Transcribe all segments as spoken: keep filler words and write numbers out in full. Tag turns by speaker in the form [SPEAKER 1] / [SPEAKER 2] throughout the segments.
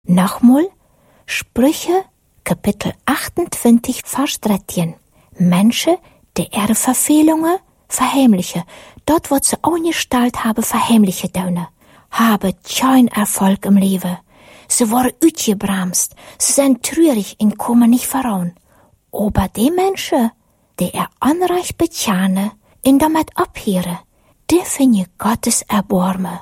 [SPEAKER 1] Nochmal, Sprüche, Kapitel achtundzwanzig, Vers dreizehn. Menschen, die ihre Verfehlungen verheimlichen, dort, wo sie angestalt haben, verheimlichen dürfen, haben keinen Erfolg im Leben. Sie waren uitgebremst, sie sind traurig und kommen nicht voran. Aber die Menschen, die er Anreich bekennen und damit abhören, die finden Gottes Erbarmen.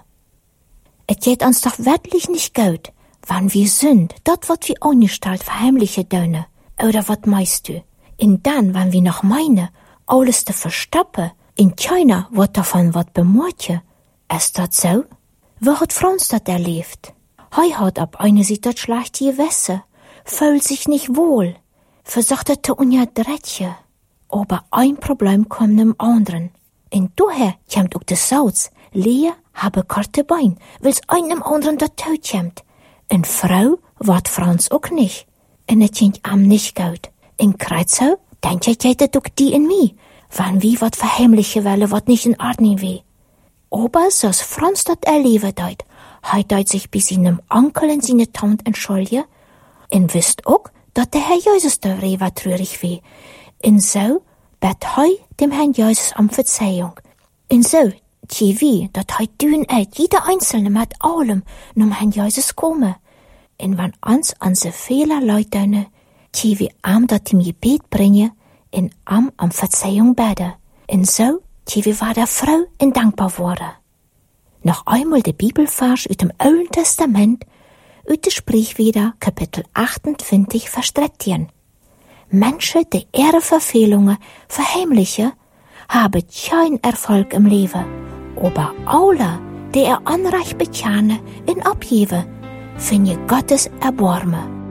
[SPEAKER 1] Es geht uns doch wirklich nicht gut, wenn wir sind, dort wird wir angestalt verheimlichen dürfen. Oder was meinst du? Und dann, wenn wir noch meinen, alles zu verstoppen, und keiner wird davon was bemerken. Ist das so? Wie hat Franz das erlebt? Er hat ab einer Seite das schlechte Gewässer, fühlt sich nicht wohl, versucht er zu unterdrücken. Aber ein Problem kommt dem anderen. Und daher kommt auch das Salz. Lea habe kurze Beine, weil's einem anderen der Tod kommt. Eine Frau wird Franz auch nicht. Und es ging ihm nicht gut. In Kreuzau, denke ich, geht es auch die in mir. Wenn wir wat verheimlichen wollen, wat nicht in Ordnung weh. Aber so's Franz dat erleben deit, hei deit sich bei seinem Onkel und seine Tante entschuldigen, und wisst auch, dat der Herr Jesus darüber traurig weh. Und so bet hei dem Herrn Jesus um Verzeihung. Und so, tje wie, dat hei dün eit, jeder Einzelne mit allem, num Herrn Jesus komme. Und wenn uns unsere Fehler leutene, tje wie am dat im Gebet bringe, in am um Verzeihung beten. Und so, tje wie war der Frau in dankbar wurde. Noch einmal der Bibelvers aus dem Alten Testament, aus der Sprichwörter, Kapitel achtundzwanzig, Vers dreizehn. Menschen, die ihre Verfehlungen verheimlichen, haben keinen Erfolg im Leben. Aber alle, die ihr Anrecht bekennen und abgeben, finden Gottes Erbarmen.